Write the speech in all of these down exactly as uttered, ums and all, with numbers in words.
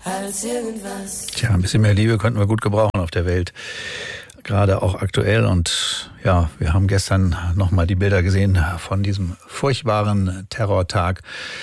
als irgendwas. Tja, ein bisschen mehr Liebe könnten wir gut gebrauchen auf der Welt. Gerade auch aktuell. Und ja, wir haben gestern nochmal die Bilder gesehen von diesem furchtbaren Terrortag.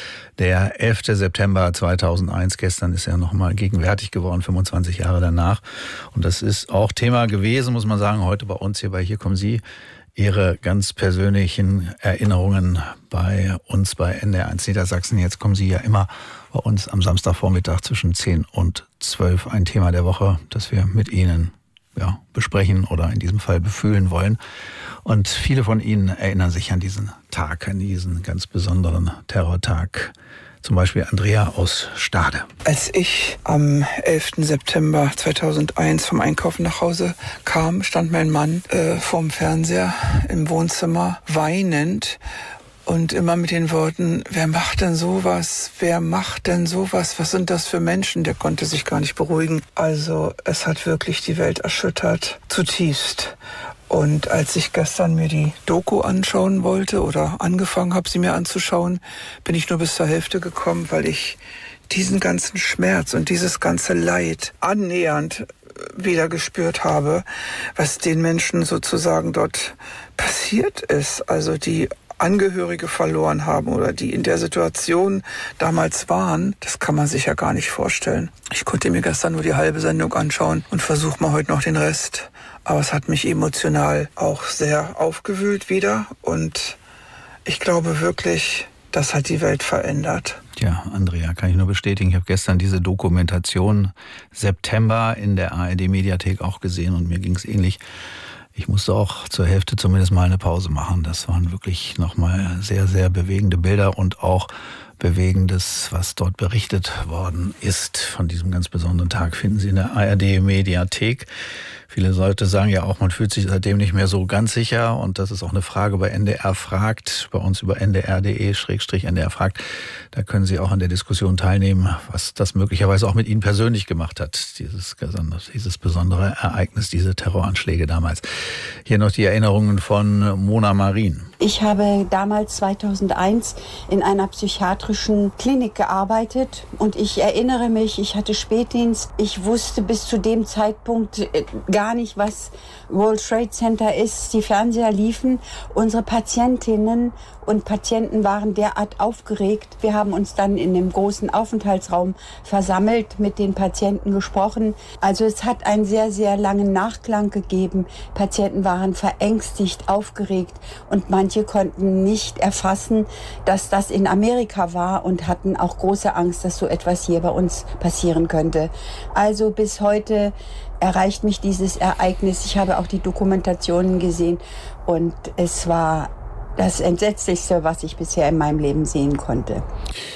Der elfter September zweitausendeins, gestern ist er nochmal gegenwärtig geworden, fünfundzwanzig Jahre danach. Und das ist auch Thema gewesen, muss man sagen, heute bei uns hier bei Hier kommen Sie. Ihre ganz persönlichen Erinnerungen bei uns bei N D R eins Niedersachsen. Jetzt kommen Sie ja immer bei uns am Samstagvormittag zwischen zehn und zwölf. Ein Thema der Woche, das wir mit Ihnen ja, besprechen oder in diesem Fall befühlen wollen. Und viele von Ihnen erinnern sich an diesen Tag, an diesen ganz besonderen Terrortag. Zum Beispiel Andrea aus Stade. Als ich am elften September zweitausendeins vom Einkaufen nach Hause kam, stand mein Mann äh, vorm Fernseher im Wohnzimmer weinend und immer mit den Worten, wer macht denn sowas? Wer macht denn sowas? Was sind das für Menschen? Der konnte sich gar nicht beruhigen. Also es hat wirklich die Welt erschüttert, zutiefst. Und als ich gestern mir die Doku anschauen wollte oder angefangen habe, sie mir anzuschauen, bin ich nur bis zur Hälfte gekommen, weil ich diesen ganzen Schmerz und dieses ganze Leid annähernd wieder gespürt habe, was den Menschen sozusagen dort passiert ist. Also die Angehörige verloren haben oder die in der Situation damals waren, das kann man sich ja gar nicht vorstellen. Ich konnte mir gestern nur die halbe Sendung anschauen und versuche mal heute noch den Rest. Aber es hat mich emotional auch sehr aufgewühlt wieder und ich glaube wirklich, das hat die Welt verändert. Ja, Andrea, kann ich nur bestätigen. Ich habe gestern diese Dokumentation September in der A R D-Mediathek auch gesehen und mir ging es ähnlich. Ich musste auch zur Hälfte zumindest mal eine Pause machen. Das waren wirklich nochmal sehr, sehr bewegende Bilder und auch Bewegendes, was dort berichtet worden ist von diesem ganz besonderen Tag, finden Sie in der A R D-Mediathek. Viele Leute sagen ja auch, man fühlt sich seitdem nicht mehr so ganz sicher und das ist auch eine Frage bei N D R fragt, bei uns über n d r punkt d e schrägstrich n d r fragt. Da können Sie auch an der Diskussion teilnehmen, was das möglicherweise auch mit Ihnen persönlich gemacht hat, dieses, dieses besondere Ereignis, diese Terroranschläge damals. Hier noch die Erinnerungen von Mona Marin. Ich habe damals zweitausendeins in einer psychiatrischen Klinik gearbeitet und ich erinnere mich, ich hatte Spätdienst. Ich wusste bis zu dem Zeitpunkt gar nicht, was World Trade Center ist. Die Fernseher liefen. Unsere Patientinnen und Patienten waren derart aufgeregt. Wir haben uns dann in dem großen Aufenthaltsraum versammelt, mit den Patienten gesprochen. Also es hat einen sehr, sehr langen Nachklang gegeben. Patienten waren verängstigt, aufgeregt und manche konnten nicht erfassen, dass das in Amerika war und hatten auch große Angst, dass so etwas hier bei uns passieren könnte. Also bis heute erreicht mich dieses Ereignis. Ich habe auch die Dokumentationen gesehen und es war das Entsetzlichste, was ich bisher in meinem Leben sehen konnte.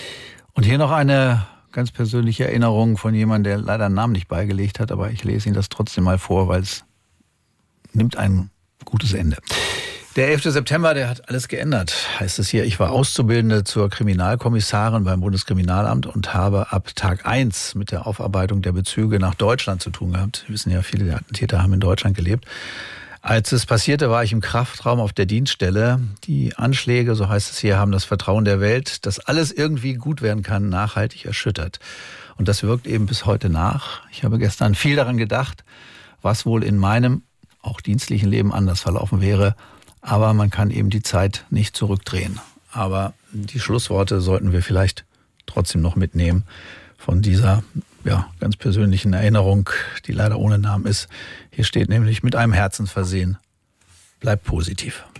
Und hier noch eine ganz persönliche Erinnerung von jemandem, der leider einen Namen nicht beigelegt hat, aber ich lese Ihnen das trotzdem mal vor, weil es nimmt ein gutes Ende. Der elfter September, der hat alles geändert, heißt es hier. Ich war Auszubildende zur Kriminalkommissarin beim Bundeskriminalamt und habe ab Tag eins mit der Aufarbeitung der Bezüge nach Deutschland zu tun gehabt. Wir wissen ja, viele der Attentäter haben in Deutschland gelebt. Als es passierte, war ich im Kraftraum auf der Dienststelle. Die Anschläge, so heißt es hier, haben das Vertrauen der Welt, dass alles irgendwie gut werden kann, nachhaltig erschüttert. Und das wirkt eben bis heute nach. Ich habe gestern viel daran gedacht, was wohl in meinem, auch dienstlichen Leben anders verlaufen wäre. Aber man kann eben die Zeit nicht zurückdrehen. Aber die Schlussworte sollten wir vielleicht trotzdem noch mitnehmen von dieser ja, ganz persönlichen Erinnerung, die leider ohne Namen ist. Hier steht nämlich mit einem Herzen versehen: Bleib positiv.